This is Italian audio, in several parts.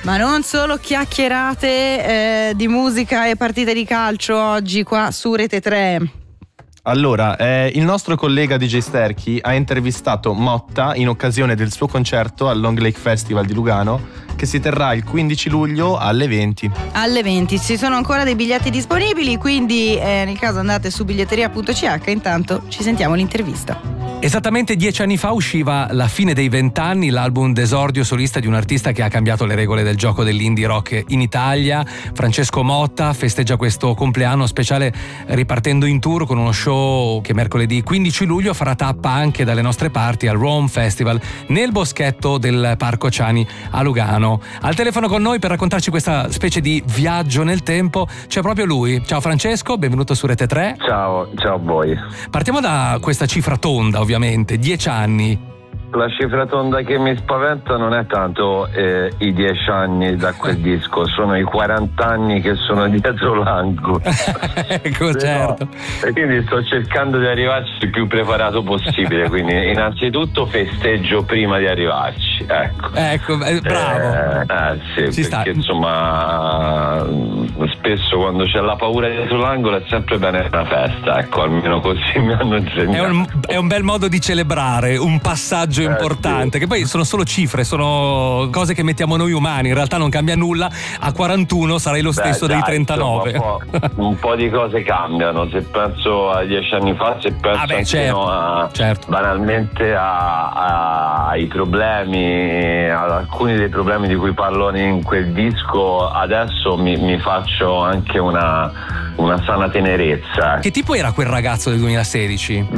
Ma non solo chiacchierate di musica e partite di calcio oggi qua su Rete 3. Allora, il nostro collega DJ Sterchi ha intervistato Motta in occasione del suo concerto al Long Lake Festival di Lugano, che si terrà il 15 luglio alle 20. Alle 20, ci sono ancora dei biglietti disponibili, quindi nel caso andate su biglietteria.ch. Intanto ci sentiamo l'intervista. Esattamente 10 anni fa usciva La fine dei 20 anni, l'album d'esordio solista di un artista che ha cambiato le regole del gioco dell'indie rock in Italia. Francesco Motta festeggia questo compleanno speciale ripartendo in tour con uno show che mercoledì 15 luglio farà tappa anche dalle nostre parti al Rome Festival nel boschetto del Parco Ciani a Lugano. Al telefono con noi per raccontarci questa specie di viaggio nel tempo c'è proprio lui. Ciao Francesco, benvenuto su Rete 3. Ciao a voi. Partiamo da questa cifra tonda, ovviamente, 10 anni. La cifra tonda che mi spaventa non è tanto i 10 anni da quel disco, sono i 40 anni che sono dietro l'angolo. Ecco, certo. E quindi sto cercando di arrivarci il più preparato possibile, quindi innanzitutto festeggio prima di arrivarci. Ecco, bravo. Sì, ci perché sta. Insomma spesso quando c'è la paura dietro l'angolo è sempre bene una festa, ecco, almeno così mi hanno insegnato. È un bel modo di celebrare un passaggio importante, sì. Che poi sono solo cifre, sono cose che mettiamo noi umani, in realtà non cambia nulla. A 41 sarai lo stesso dei 39. Insomma, un po' di cose cambiano, se penso a 10 anni fa, se penso certo. Banalmente ai problemi, ad alcuni dei problemi di cui parlo in quel disco, adesso mi faccio anche una sana tenerezza. Che tipo era quel ragazzo del 2016?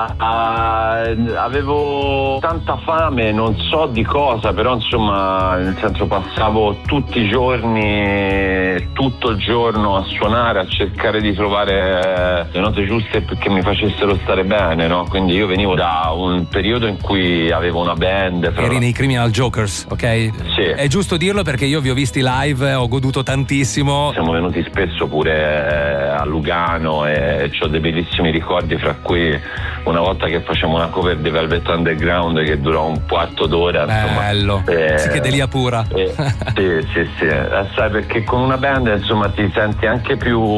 Avevo tanta fame, non so di cosa, però insomma, nel senso, passavo tutti i giorni, tutto il giorno a suonare, a cercare di trovare le note giuste perché mi facessero stare bene, no? Quindi io venivo da un periodo in cui avevo una band. Eri nei Criminal Jokers, ok? Sì. È giusto dirlo perché io vi ho visti live, ho goduto tantissimo. Siamo venuti spesso pure a Lugano e ho dei bellissimi ricordi, fra cui una volta che facciamo una cover di Velvet Underground che durò un quarto d'ora. Bello, psichedelia pura. Sì. Sai, perché con una band insomma ti senti anche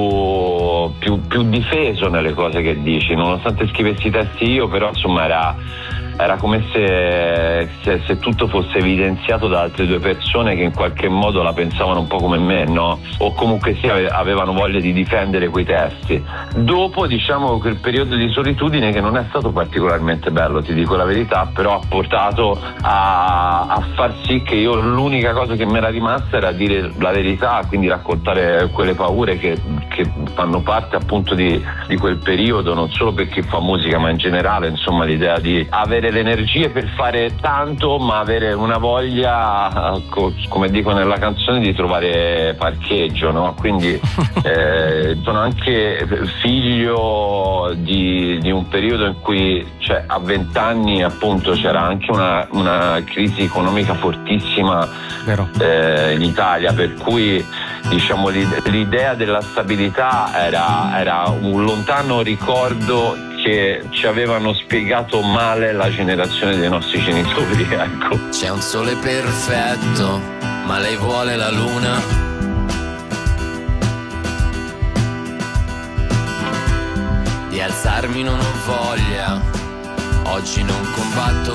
più difeso nelle cose che dici, nonostante scrivessi i testi io, però insomma era come se tutto fosse evidenziato da altre due persone che in qualche modo la pensavano un po' come me, no? O comunque sì, avevano voglia di difendere quei testi. Dopo, diciamo, quel periodo di solitudine che non è stato particolarmente bello, ti dico la verità, però ha portato a far sì che io l'unica cosa che mi era rimasta era dire la verità, quindi raccontare quelle paure che fanno parte appunto di quel periodo, non solo per chi fa musica ma in generale, insomma, l'idea di avere le energie per fare tanto ma avere una voglia, come dico nella canzone, di trovare parcheggio, no? Quindi sono anche figlio di un periodo in cui, cioè, a 20 anni appunto c'era anche una crisi economica fortissima. Vero. In Italia, per cui diciamo l'idea della stabilità era un lontano ricordo che ci avevano spiegato male la generazione dei nostri genitori, ecco. C'è un sole perfetto, ma lei vuole la luna. Di alzarmi non ho voglia, oggi non combatto